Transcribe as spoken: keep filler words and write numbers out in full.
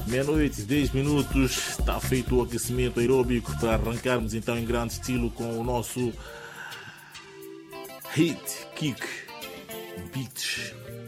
Meia-noite, dez minutos, está feito o aquecimento aeróbico para arrancarmos então em grande estilo com o nosso Hit Kick Beats.